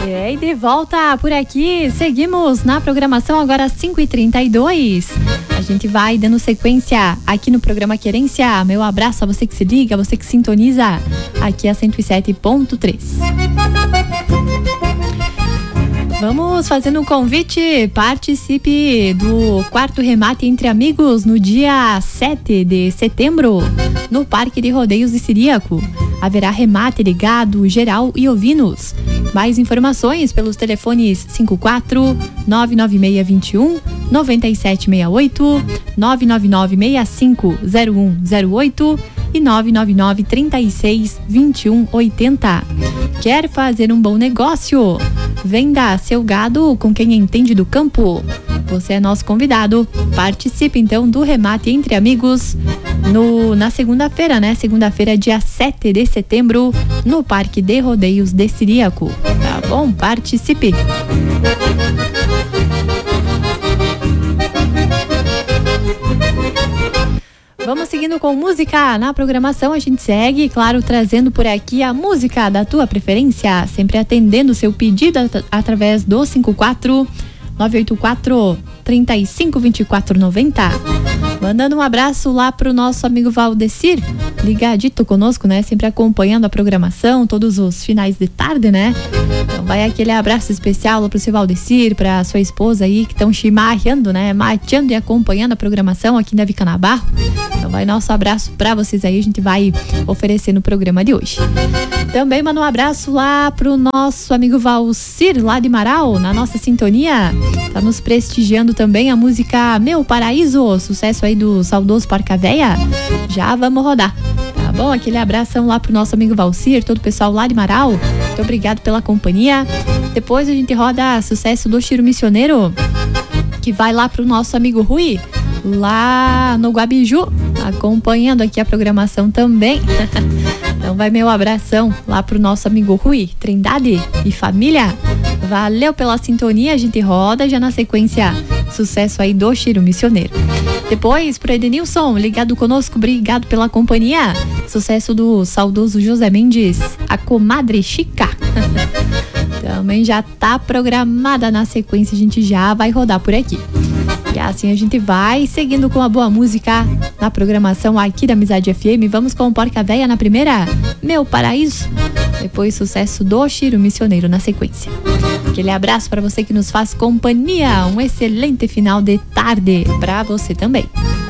E de volta por aqui, seguimos na programação agora às 5h32. A gente vai dando sequência aqui no programa Querência. Meu abraço a você que se liga, a você que sintoniza aqui a 107.3. Vamos fazendo um convite, participe do quarto remate entre amigos no dia 7 de setembro, no Parque de Rodeios de Ciríaco. Haverá remate ligado, geral e ovinos. Mais informações pelos telefones 54 99621 9768, 99965 0108 e 999 36 21 80. Quer fazer um bom negócio? Venda seu gado com quem entende do campo. Você é nosso convidado. Participe então do remate entre amigos na segunda-feira, né? Segunda-feira, dia 7 de setembro, no Parque de Rodeios de Ciríaco. Tá bom? Participe! Vamos seguindo com música na programação, a gente segue, claro, trazendo por aqui a música da tua preferência, sempre atendendo o seu pedido através do 54 984 35 24 90. Mandando um abraço lá pro nosso amigo Valdecir, ligadito conosco, né? Sempre acompanhando a programação, todos os finais de tarde, né? Então vai aquele abraço especial lá pro seu Valdecir, pra sua esposa aí, que estão chimarreando, né? Mateando e acompanhando a programação aqui na Vicanabarro. Então vai nosso abraço pra vocês aí, a gente vai oferecer no programa de hoje. Também manda um abraço lá pro nosso amigo Valcir, lá de Marau, na nossa sintonia. Tá nos prestigiando também a música Meu Paraíso, sucesso aí do saudoso Porca Véia. Já vamos rodar, tá bom? Aquele abração lá pro nosso amigo Valcir, todo o pessoal lá de Marau. Muito obrigado pela companhia. Depois a gente roda sucesso do Chiro Missioneiro, que vai lá pro nosso amigo Rui, lá no Guabiju, acompanhando aqui a programação também. Então vai meu abração lá pro nosso amigo Rui, Trindade e família. Valeu pela sintonia, a gente roda já na sequência sucesso aí do Chiro Missioneiro. Depois pro Edenilson, ligado conosco, obrigado pela companhia. Sucesso do saudoso José Mendes, a comadre Chica. Também já tá programada na sequência, a gente já vai rodar por aqui. E assim a gente vai seguindo com a boa música na programação aqui da Amizade FM. Vamos com o Porca Véia na primeira, Meu Paraíso. Depois sucesso do Chiro Missioneiro na sequência. Aquele abraço para você que nos faz companhia. Um excelente final de tarde para você também.